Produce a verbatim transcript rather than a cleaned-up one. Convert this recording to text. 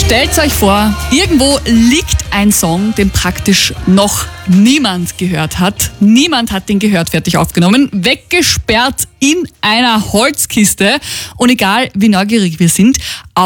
Stellt euch vor, irgendwo liegt ein Song, den praktisch noch niemand gehört hat. Niemand hat den gehört, fertig aufgenommen, weggesperrt in einer Holzkiste. Und egal wie neugierig wir sind,